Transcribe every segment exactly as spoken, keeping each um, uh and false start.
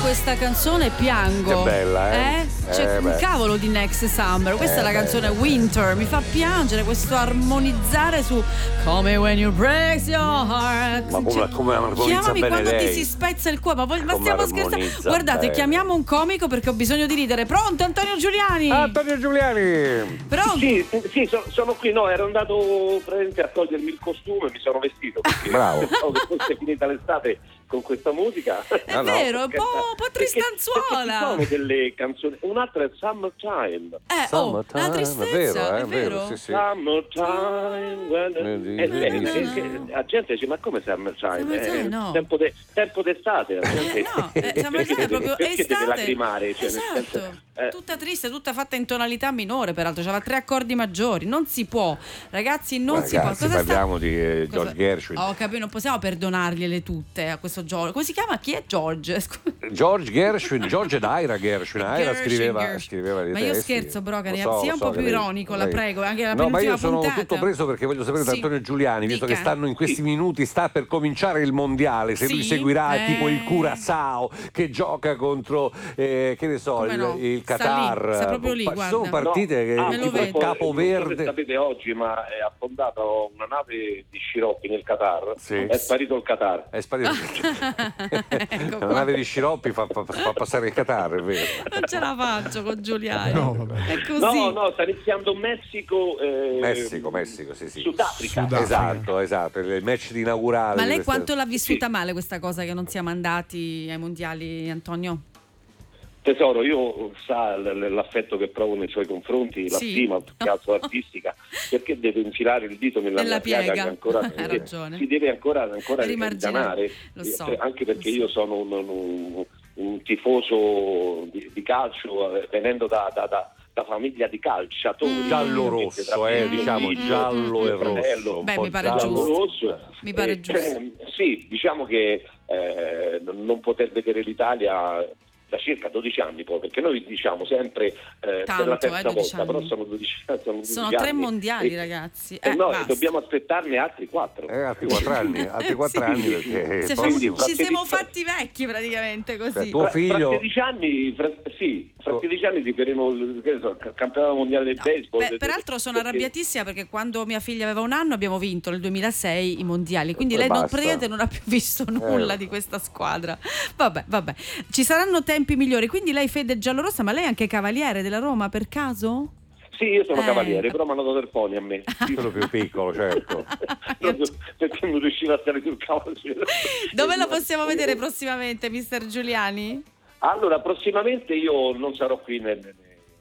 questa canzone piango. Che bella, eh? eh? C'è Eh, un beh. cavolo di Next Summer. Questa Eh, è la beh. canzone Winter. Mi fa piangere questo armonizzare su Come When You Break Your Heart. Ma come, come armonizza Chiamami bene quando lei. ti si spezza il cuore. Ma, voglio- ma Come stiamo armonizza scherzando? Guardate, bene. chiamiamo un comico perché ho bisogno di ridere. Pronto, Antonio Giuliani? Antonio Giuliani. Pronto? Sì, sì, so- sono qui, no, ero andato praticamente a togliermi il costume, mi sono vestito perché Bravo. pensavo che fosse finita l'estate con questa musica. È no, vero, è un po', un po' Perché- perché tristanzuola. ci sono delle canzoni, un'altra è Summertime. Eh, oh, Summertime, la tristezza, è vero, eh, è vero. sì, sì. Summertime, when- Vedi, e lei- vedi, e- sì. e- la gente dice: ma come Summertime? Summertime, Eh, no. tempo, de- tempo d'estate, la gente- Eh, no, eh, perché Summertime è deve- proprio perché deve estate. lacrimare, cioè, nel Esatto. senso, eh, Tutta triste, tutta fatta in tonalità minore, peraltro, c'aveva tre accordi maggiori. Non si può, ragazzi, non si può. Ragazzi, Cosa sta- parliamo di eh, Cosa- George Gershwin. Oh, capito, non possiamo perdonargliele tutte a questo George. Come si chiama? Chi è George? Scusa. George Gershwin, George ed Ira Gershwin. Ira Gershwin, scriveva, Gershwin. scriveva dei Ma io testi. scherzo, Brocari, Lo so, sia lo un so po' che più lei- ironico, la lei- prego, anche la No, ma penultima io sono puntata. tutto preso perché voglio sapere da Sì. Antonio Giuliani, visto Dica. che stanno in questi minuti, sta per cominciare il mondiale, se lui Sì, seguirà eh. tipo il Curaçao che gioca contro, eh, che ne so, Come il, no? il Sta lì, Qatar. sta proprio lì, Pa- guarda. sono partite che ah, Me lo tipo vedo. il poi, Capo non so se Verde. sapete oggi, ma è affondata una nave di sciroppi nel Qatar. Sì. È sparito il Qatar. È sparito. Ecco La qua. nave di sciroppi fa, fa- fa passare il Qatar, è vero. Non ce la faccio con Giuliani. No, vabbè. È così. No, no, sta iniziando Messico. eh, Messico, Messico, sì, sì. Sudafrica. Sudafrica. Esatto, esatto, il match di inaugurale. Ma di lei questa- quanto l'ha vissuta Sì. male questa cosa che non siamo andati ai mondiali, Antonio? Tesoro, io sa l- l'affetto che provo nei suoi confronti, la Sì. stima più che altro artistica, perché deve infilare il dito nella, Nella mia piaga piega. che ancora Hai si deve- ragione. si deve ancora, ancora Rimarginare. risanare, Lo so, eh, anche perché lo so. io sono un, un- un tifoso di, di calcio, eh, venendo da, da- da- da famiglia di calciatori. Mm. Giallo rosso, eh, Tra diciamo figlio, giallo e fratello. rosso. un Beh, po' mi pare giallo. giusto. rosso. Mi pare Eh, giusto. eh, sì, diciamo che eh, non poter vedere l'Italia da circa dodici anni poi, perché noi diciamo sempre eh, Tanto, per la eh, terza dodici volta, però anni. sono dodici, sono dodici Sono anni. tre mondiali, E- ragazzi. e Eh, no, e basta. dobbiamo aspettarne altri quattro. Eh, altri quattro anni, altri quattro Sì. anni perché Se poi- famo- Quindi, ci fra siamo sedici fatti vecchi praticamente Cioè, così. tuo Fra, figlio- fra sedici anni, fra, sì, fra Oh. sedici anni vivremo il, che ne so, il campionato mondiale del No, baseball. beh, peraltro sono Perché- arrabbiatissima perché quando mia figlia aveva un anno abbiamo vinto nel duemilasei i mondiali, quindi poi lei non, basta. praticamente non ha più visto nulla Eh. di questa squadra. Vabbè, vabbè, ci saranno tempi migliori, quindi lei fede giallorossa, ma lei è anche cavaliere della Roma per caso? Sì, io sono Eh. cavaliere, però mi hanno dato il pony a me. Quello più piccolo, certo. Non so, perché non riuscivo a stare sul cavaliere. Dove la possiamo vedere prossimamente, mister Giuliani? Allora, prossimamente io non sarò qui nel,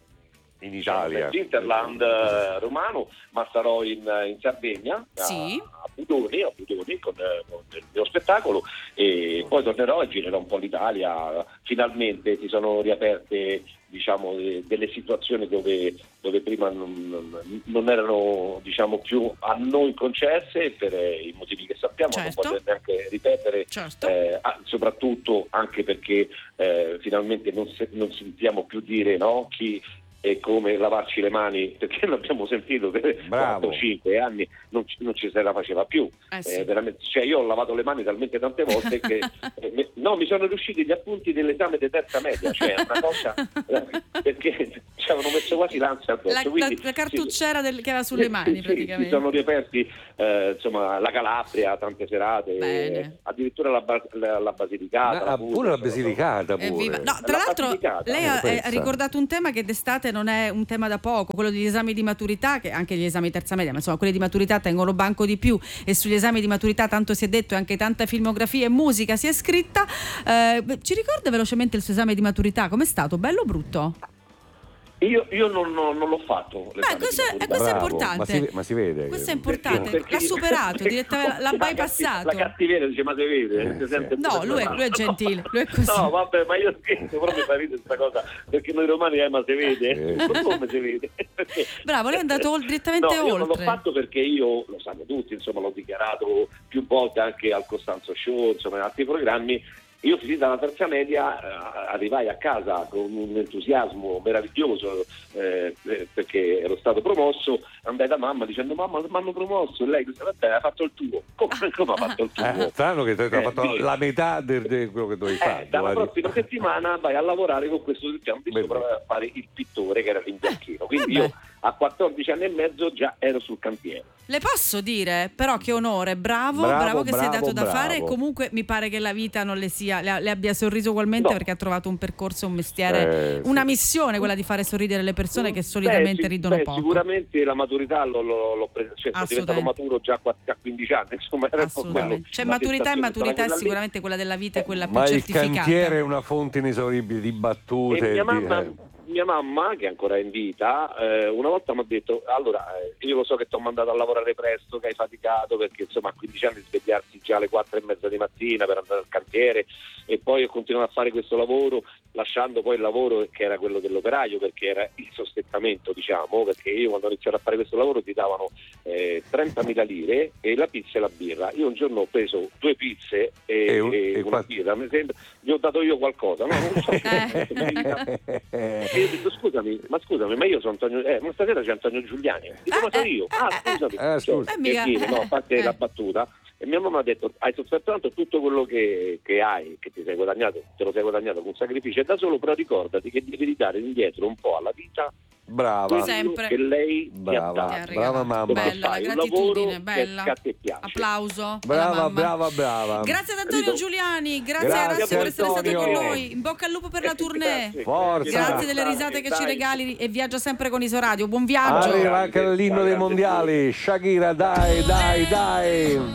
In Italia. Interland eh, romano, ma sarò in, in Sardegna, Sì. a, a Budoni, a Budoni con, eh, con il mio spettacolo, e poi tornerò e girerò un po' l'Italia. Finalmente si sono riaperte, diciamo, de- delle situazioni dove, dove prima non, non- non erano, diciamo, più a noi concesse per eh, i motivi che sappiamo, Certo. non voglio neanche ripetere. Certo. Eh, ah, soprattutto anche perché eh, finalmente non, se- non sentiamo più dire, no, chi e come lavarci le mani, perché l'abbiamo sentito per Bravo. quattro cinque anni, non, ci- non ci se la faceva più. Eh sì. Eh, veramente, cioè io ho lavato le mani talmente tante volte che eh, me- no, mi sono riusciti gli appunti dell'esame di terza media, cioè è una cosa eh, perché ci avevano messo quasi l'ansia addosso. La, la- quindi, la sì, cartucciera del- che aveva sulle sì, mani sì, praticamente. si sono riaperti eh, insomma la Calabria, tante serate, Bene. eh, addirittura la, Ba- la, la Basilicata, Ah, Puglia, pure la insomma, Basilicata pure. Evviva. No, tra La l'altro Basilicata, lei ha, pensa. ha ricordato un tema che d'estate non è un tema da poco, quello degli esami di maturità, che anche gli esami terza media, ma insomma quelli di maturità tengono banco di più, e sugli esami di maturità tanto si è detto e anche tanta filmografia e musica si è scritta. Eh, ci ricorda velocemente il suo esame di maturità? Com'è stato? Bello o brutto? Io, io non, non- non l'ho fatto. Beh, l'esame di questo è, maturità. questo è Bravo, importante. ma si- ma si vede Questo che- è importante. Perché- L'ha superato, perché- direttamente, l'ha la bypassato. catti- La cattiveria dice, ma si vede? Eh, si sente sì. No, pure lui è, male. lui è gentile, lui è così. No, vabbè, ma io scherzo, proprio fa ridere questa cosa, perché noi romani, eh, ma si vede? Eh. Come si vede? Perché- Bravo, lei è andato ol- direttamente no, io non l'ho oltre. fatto perché io, lo sanno tutti, insomma, l'ho dichiarato più volte anche al Costanzo Show, insomma, in altri programmi, Io finita la terza media eh, arrivai a casa con un entusiasmo meraviglioso eh, eh, perché ero stato promosso, andai da mamma dicendo mamma mi hanno promosso e lei disse vabbè hai fatto il tuo, come, come ha fatto il tuo? Eh, strano che tu hai Eh, fatto sì. la metà di quello che dovevi Eh, fare. dalla guarda. prossima settimana vai a lavorare con questo piano di Beh, sopra a fare il pittore che era l'imbianchino, quindi Eh beh. io a quattordici anni e mezzo già ero sul cantiere. Le posso dire però che onore, bravo, Bravo, bravo, che si è bravo, dato da bravo. fare, e comunque mi pare che la vita non le sia le, le abbia sorriso ugualmente, No. perché ha trovato un percorso, un mestiere, Eh, sì. una missione, quella di fare sorridere le persone che solitamente Beh, sì, ridono beh, poco. Sicuramente la maturità l'ho, l'ho, l'ho presa, cioè, sono diventato Assolutamente. maturo già a quatt- a quindici anni, insomma era un po' quello. Assolutamente. C'è la maturità e tentazione maturità, sarà è quella lì. sicuramente quella della vita, è quella più Ma il certificata. cantiere è una fonte inesauribile di battute. E mia di- mamma, eh. mia mamma, che è ancora in vita, eh, una volta mi ha detto allora eh, io lo so che ti ho mandato a lavorare presto, che hai faticato, perché insomma a quindici anni svegliarsi già alle quattro e mezza di mattina per andare al cantiere, e poi ho continuato a fare questo lavoro lasciando poi il lavoro che era quello dell'operaio, perché era il sostentamento, diciamo, perché io quando ho iniziato a fare questo lavoro ti davano eh, trentamila lire e la pizza e la birra. Io un giorno ho preso due pizze e, E un- e e una qua- birra, mi sembra, gli ho dato io qualcosa, no? Non so. E io dico scusami, ma scusami, ma io sono Antonio, eh, ma stasera c'è Antonio Giuliani. Dico ma sono io. Ah, scusami. Eh, scusa. Cioè, Eh, mica- per dire, no, a parte eh. la battuta. E mia mamma ha detto hai sofferto tanto, tutto quello che, che hai, che ti sei guadagnato, te lo sei guadagnato con sacrificio e da solo, però ricordati che devi dare indietro un po' alla vita Brava. quello Sempre. che lei ti ha Brava. Ti ha dato. regalato. brava mamma. Dove Bella la fai un gratitudine, lavoro bella. che a te piace. Applauso alla Brava, mamma. brava, brava. Grazie ad Antonio Capito? Giuliani, grazie, Grazie, grazie per essere stato Antonio. con noi. In bocca al lupo per la tournée. Grazie. Forza. Grazie delle risate che ci Dai. regali e viaggia sempre con Isoradio. Buon viaggio. Arriva anche l'inno dei Grande. mondiali. Shakira, dai, dai, dai.